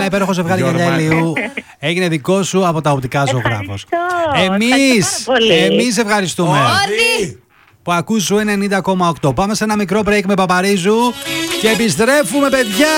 υπέροχο ζευγάρι γυαλιά ηλίου. Έγινε δικό σου από τα οπτικά Ζωγράφος. Εμείς ευχαριστούμε. Που ακούς σου 90,8. Πάμε σε ένα μικρό break με Παπαρίζου και επιστρέφουμε, παιδιά.